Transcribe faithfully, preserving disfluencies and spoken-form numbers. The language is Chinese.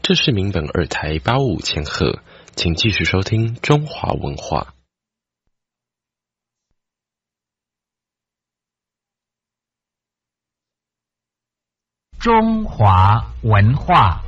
这是民本二台八五千赫，请继续收听中华文化。 中华文化。